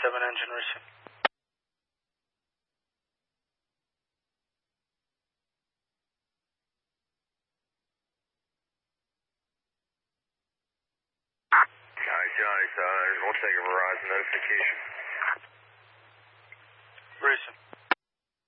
7 engine receive. Johnny, we'll take a Verizon notification. Receive.